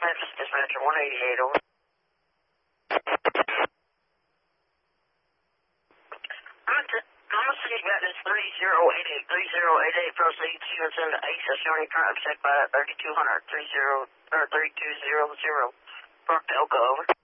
Memphis Dispatcher 188, over. Mama said you got this 3088, proceed to and send to ASA showing current upset by 3200, 3200, Park Elko, over.